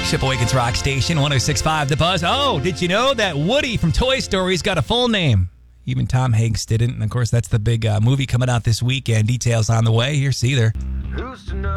Shipawakens Rock Station, 106.5 The Buzz. Oh, did you know that Woody from Toy Story's got a full name? Even Tom Hanks didn't. And, of course, that's the big movie coming out this weekend. Details on the way. Here's Seether. Who's to know?